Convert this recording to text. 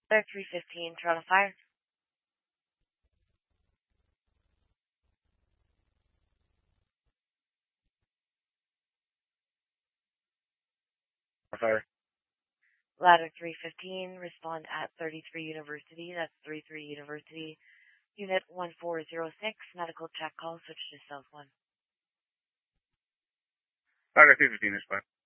Ladder 315, Toronto Fire. Fire. Ladder 315, respond at 33 University. That's 33 University. Unit 1406, medical check call, switch to South 1. Ladder 315, respond.